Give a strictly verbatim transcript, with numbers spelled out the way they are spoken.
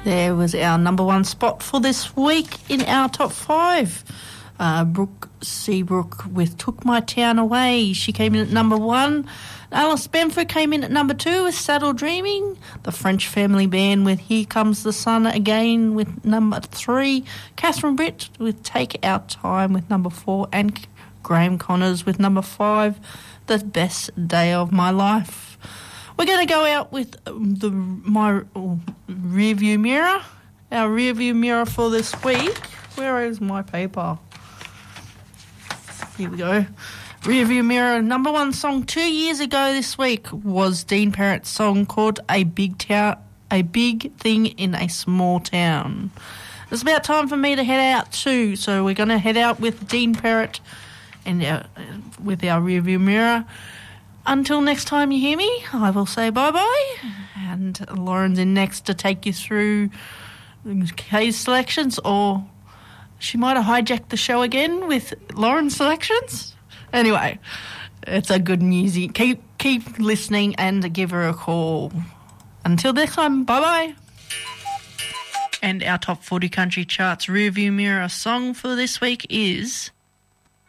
There was our number one spot for this week in our top five. Uh, Brooke Seabrook with Took My Town Away. She came in at number one. Alice Benford came in at number two with Saddle Dreaming. The French Family Band with Here Comes the Sun Again with number three. Catherine Britt with Take Our Time with number four. And Graham Connors with number five, The Best Day of My Life. We're going to go out with the my oh, rear view mirror. Our rear view mirror for this week. Where is my paper? Here we go. Rear view mirror. Number one song two years ago this week was Dean Parrott's song called A Big Town, A Big Thing in a Small Town. It's about time for me to head out too, so we're going to head out with Dean Parrott and our, with our rear view mirror. Until next time you hear me, I will say bye-bye. And Lauren's in next to take you through Kay's selections, or she might have hijacked the show again with Lauren's selections. Anyway, it's a good music. Keep, keep listening and give her a call. Until next time, bye-bye. And our top forty country charts rearview mirror song for this week is